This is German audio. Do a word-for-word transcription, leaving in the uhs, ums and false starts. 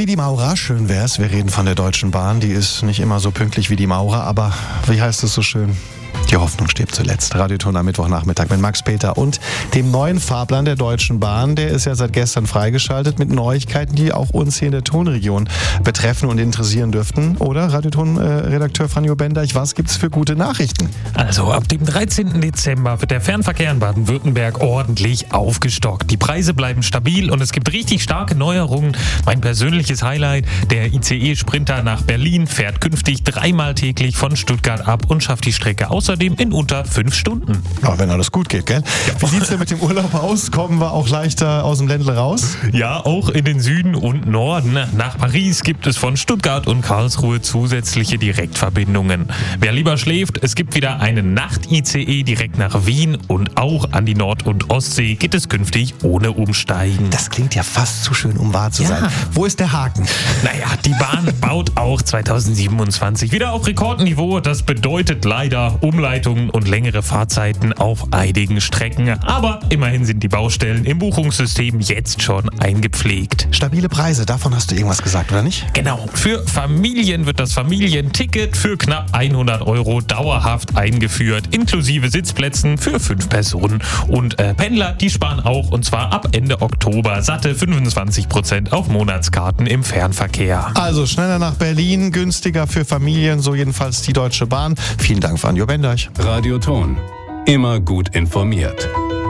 wie die Maurer, schön wär's. Wir reden von der Deutschen Bahn. Die ist nicht immer so pünktlich wie die Maurer, aber wie heißt es so schön? Die Hoffnung stirbt zuletzt. Radioton am Mittwochnachmittag mit Max Peter und dem neuen Fahrplan der Deutschen Bahn. Der ist ja seit gestern freigeschaltet mit Neuigkeiten, die auch uns hier in der Tonregion betreffen und interessieren dürften. Oder, Radioton-Redakteur Franjo Bendeich, was gibt's für gute Nachrichten? Also ab dem dreizehnten Dezember wird der Fernverkehr in Baden-Württemberg ordentlich aufgestockt. Die Preise bleiben stabil und es gibt richtig starke Neuerungen. Mein persönliches Highlight, der I C E-Sprinter nach Berlin fährt künftig dreimal täglich von Stuttgart ab und schafft die Strecke außerdem in unter fünf Stunden. Ja, wenn alles gut geht, gell? Ja. Wie sieht's denn mit dem Urlaub aus? Kommen wir auch leichter aus dem Ländle raus? Ja, auch in den Süden und Norden. Nach Paris gibt es von Stuttgart und Karlsruhe zusätzliche Direktverbindungen. Wer lieber schläft, es gibt wieder einen Nacht-I C E direkt nach Wien und auch an die Nord- und Ostsee geht es künftig ohne Umsteigen. Das klingt ja fast zu schön, um wahr zu ja. sein. Wo ist der Haken? Naja, die Bahn baut auch zweitausendsiebenundzwanzig wieder auf Rekordniveau. Das bedeutet leider Umleitungen und längere Fahrzeiten auf einigen Strecken. Aber immerhin sind die Baustellen im Buchungssystem jetzt schon eingepflegt. Stabile Preise, davon hast du irgendwas gesagt, oder nicht? Genau. Für Familien wird das Familienticket für knapp hundert Euro dauerhaft eingeführt, inklusive Sitzplätzen für fünf Personen. Und äh, Pendler, die sparen auch, und zwar ab Ende Oktober, satte fünfundzwanzig Prozent auf Monatskarten im Fernverkehr. Also schneller nach Berlin, günstiger für Familien, so jedenfalls die Deutsche Bahn. Vielen Dank, Franjo Bendeich. Radioton. Immer gut informiert.